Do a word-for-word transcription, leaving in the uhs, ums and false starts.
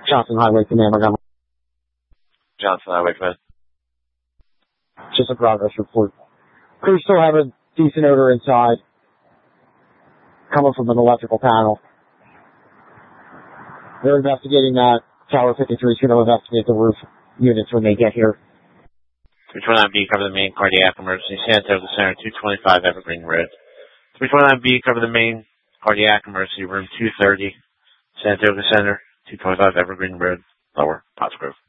Johnson Highway Command, Montgomery. Johnson Highway Command. Just a progress report. Crews still have a decent odor inside, coming from an electrical panel. They're investigating that. Tower fifty-three is going to investigate the roof units when they get here. three twenty-nine B, cover the main cardiac emergency. Santo to Center, two twenty-five Evergreen Road. three twenty-nine B, cover the main cardiac emergency, room two thirty. Santo to Center, two twenty-five Evergreen Road, Lower Pottsgrove.